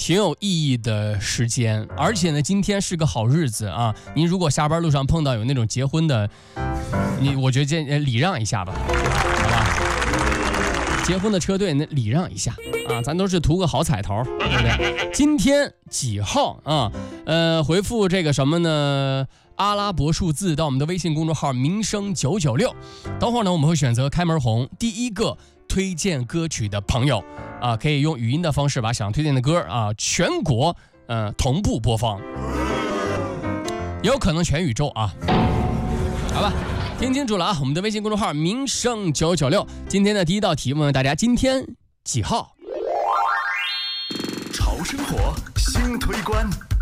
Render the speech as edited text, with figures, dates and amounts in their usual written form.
挺有意义的时间，而且呢，今天是个好日子啊！您如果下班路上碰到有那种结婚的，我觉得礼让一下吧，好吧？结婚的车队那礼让一下啊，咱都是图个好彩头，对不对？今天几号啊？回复这个什么呢？阿拉伯数字到我们的微信公众号民生996，等会儿呢我们会选择开门红第一个推荐歌曲的朋友啊，可以用语音的方式把想推荐的歌啊全国同步播放，也有可能全宇宙啊。好吧，听清楚了啊！我们的微信公众号民生996，今天的第一道题问问大家今天几号？ 潮生活新推关，